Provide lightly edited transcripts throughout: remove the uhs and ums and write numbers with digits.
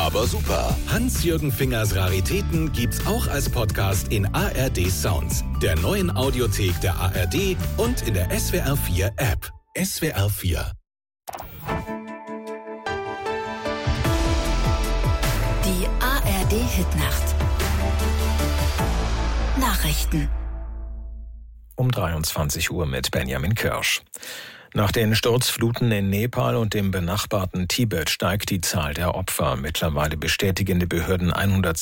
aber super. Hans-Jürgen Fingers Raritäten gibt's auch als Podcast in ARD Sounds, der neuen Audiothek der ARD und in der SWR4 App. SWR4. Die ARD-Hitnacht. Nachrichten. Um 23 Uhr mit Benjamin Kirsch. Nach den Sturzfluten in Nepal und dem benachbarten Tibet steigt die Zahl der Opfer. Mittlerweile bestätigen die Behörden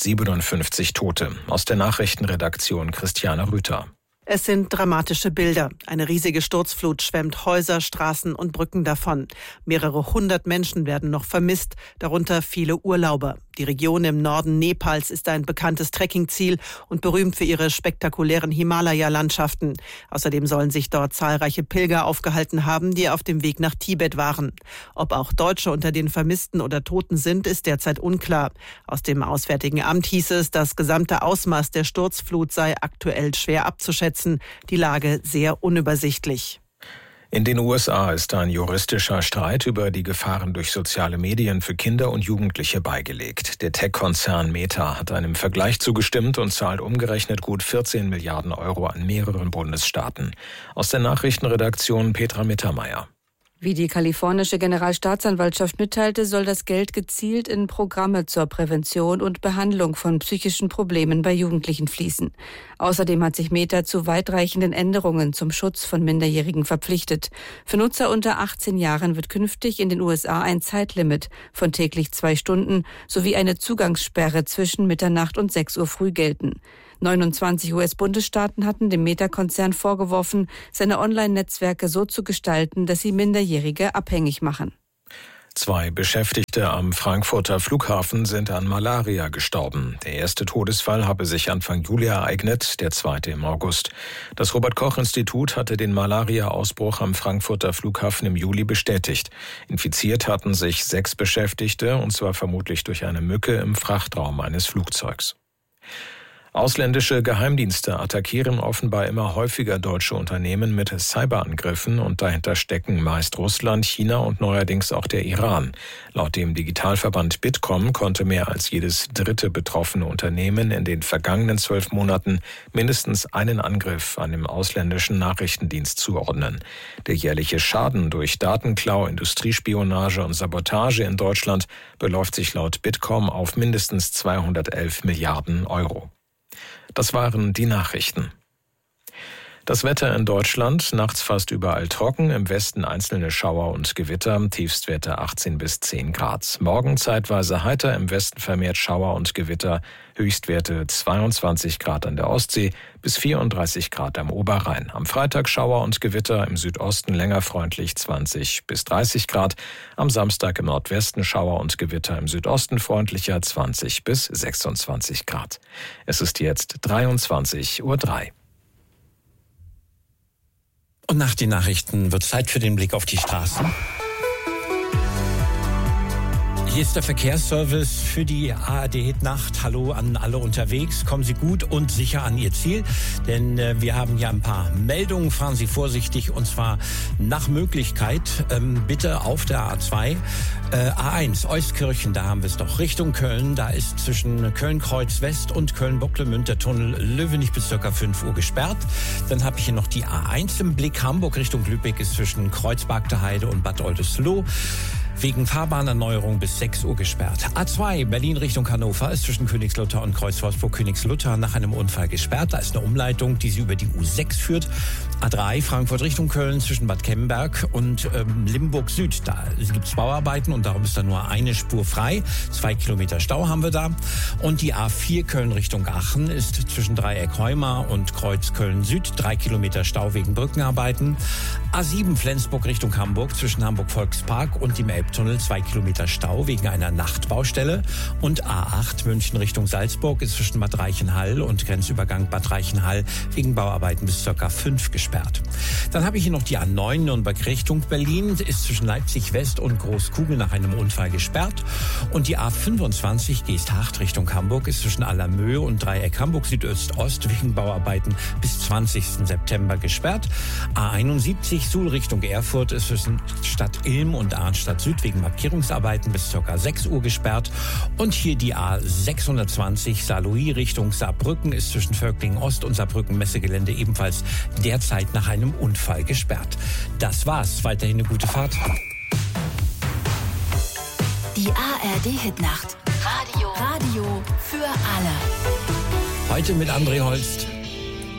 157 Tote. Aus der Nachrichtenredaktion Christiane Rüther. Es sind dramatische Bilder. Eine riesige Sturzflut schwemmt Häuser, Straßen und Brücken davon. Mehrere hundert Menschen werden noch vermisst, darunter viele Urlauber. Die Region im Norden Nepals ist ein bekanntes Trekkingziel und berühmt für ihre spektakulären Himalaya-Landschaften. Außerdem sollen sich dort zahlreiche Pilger aufgehalten haben, die auf dem Weg nach Tibet waren. Ob auch Deutsche unter den Vermissten oder Toten sind, ist derzeit unklar. Aus dem Auswärtigen Amt hieß es, das gesamte Ausmaß der Sturzflut sei aktuell schwer abzuschätzen. Die Lage sehr unübersichtlich. In den USA ist ein juristischer Streit über die Gefahren durch soziale Medien für Kinder und Jugendliche beigelegt. Der Tech-Konzern Meta hat einem Vergleich zugestimmt und zahlt umgerechnet gut 14 Milliarden Euro an mehreren Bundesstaaten. Aus der Nachrichtenredaktion Petra Mittermeier. Wie die kalifornische Generalstaatsanwaltschaft mitteilte, soll das Geld gezielt in Programme zur Prävention und Behandlung von psychischen Problemen bei Jugendlichen fließen. Außerdem hat sich Meta zu weitreichenden Änderungen zum Schutz von Minderjährigen verpflichtet. Für Nutzer unter 18 Jahren wird künftig in den USA ein Zeitlimit von täglich 2 Stunden sowie eine Zugangssperre zwischen Mitternacht und 6 Uhr früh gelten. 29 US-Bundesstaaten hatten dem Meta-Konzern vorgeworfen, seine Online-Netzwerke so zu gestalten, dass sie Minderjährige abhängig machen. 2 Beschäftigte am Frankfurter Flughafen sind an Malaria gestorben. Der erste Todesfall habe sich Anfang Juli ereignet, der zweite im August. Das Robert-Koch-Institut hatte den Malaria-Ausbruch am Frankfurter Flughafen im Juli bestätigt. Infiziert hatten sich 6 Beschäftigte, und zwar vermutlich durch eine Mücke im Frachtraum eines Flugzeugs. Ausländische Geheimdienste attackieren offenbar immer häufiger deutsche Unternehmen mit Cyberangriffen und dahinter stecken meist Russland, China und neuerdings auch der Iran. Laut dem Digitalverband Bitkom konnte mehr als jedes dritte betroffene Unternehmen in den vergangenen 12 Monaten mindestens einen Angriff an den ausländischen Nachrichtendienst zuordnen. Der jährliche Schaden durch Datenklau, Industriespionage und Sabotage in Deutschland beläuft sich laut Bitkom auf mindestens 211 Milliarden Euro. Das waren die Nachrichten. Das Wetter in Deutschland, nachts fast überall trocken, im Westen einzelne Schauer und Gewitter, Tiefstwerte 18 bis 10 Grad. Morgen zeitweise heiter, im Westen vermehrt Schauer und Gewitter, Höchstwerte 22 Grad an der Ostsee bis 34 Grad am Oberrhein. Am Freitag Schauer und Gewitter, im Südosten länger freundlich 20 bis 30 Grad. Am Samstag im Nordwesten Schauer und Gewitter, im Südosten freundlicher 20 bis 26 Grad. Es ist jetzt 23:03 Uhr. Und nach den Nachrichten wird Zeit für den Blick auf die Straßen. Hier ist der Verkehrsservice für die ARD-Hitnacht. Hallo an alle unterwegs. Kommen Sie gut und sicher an Ihr Ziel, denn wir haben hier ein paar Meldungen. Fahren Sie vorsichtig und zwar nach Möglichkeit bitte auf der A2. A1 Euskirchen, da haben wir es doch. Richtung Köln, da ist zwischen Köln-Kreuz-West und Köln-Bocklemünd der Tunnel Löwenich bis ca. 5 Uhr gesperrt. Dann habe ich hier noch die A1 im Blick. Hamburg Richtung Lübeck ist zwischen Kreuzberg-Heide und Bad Oldesloe wegen Fahrbahnerneuerung bis 6 Uhr gesperrt. A2 Berlin Richtung Hannover ist zwischen Königslutter und Kreuz-Wolfsburg-Königslutter nach einem Unfall gesperrt. Da ist eine Umleitung, die sie über die U6 führt. A3 Frankfurt Richtung Köln zwischen Bad Kemmenberg und Limburg Süd. Da gibt es Bauarbeiten und darum ist da nur eine Spur frei. 2 Kilometer Stau haben wir da. Und die A4 Köln Richtung Aachen ist zwischen Dreieck Heumar und Kreuz Köln Süd. 3 Kilometer Stau wegen Brückenarbeiten. A7 Flensburg Richtung Hamburg zwischen Hamburg Volkspark und dem Elbtunnel 2 Kilometer Stau wegen einer Nachtbaustelle. Und A8 München Richtung Salzburg ist zwischen Bad Reichenhall und Grenzübergang Bad Reichenhall wegen Bauarbeiten bis ca. 5 gesperrt. Dann habe ich hier noch die A9 Nürnberg Richtung Berlin, ist zwischen Leipzig West und Großkugel nach einem Unfall gesperrt. Und die A25 Geesthacht Richtung Hamburg ist zwischen Allermöhe und Dreieck Hamburg Südöst-Ost wegen Bauarbeiten bis 20. September gesperrt. A71 Suhl Richtung Erfurt ist zwischen Stadt Ilm und Arnstadt Süd Süd wegen Markierungsarbeiten bis ca. 6 Uhr gesperrt. Und hier die A620 Saarlouis Richtung Saarbrücken ist zwischen Völklingen Ost und Saarbrücken Messegelände ebenfalls derzeit nach einem Unfall gesperrt. Das war's. Weiterhin eine gute Fahrt. Die ARD-Hitnacht. Radio für alle. Heute mit André Holst.